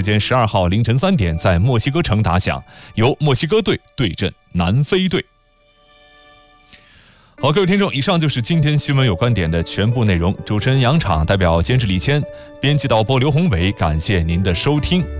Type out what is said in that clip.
间12号凌晨3点在墨西哥城打响，由墨西哥队对阵南非队。好，各位听众，以上就是今天新闻有观点的全部内容。主持人杨昶代表监制李谦，编辑导播刘宏伟，感谢您的收听。